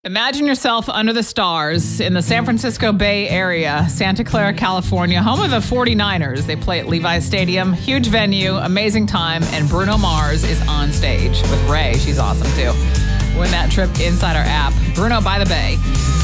Imagine yourself under the stars in the San Francisco Bay Area, Santa Clara, California, home of the 49ers. They play at Levi's Stadium. Huge venue, amazing time, and Bruno Mars is on stage with Ray. She's awesome, too. Win that trip inside our app. Bruno by the Bay.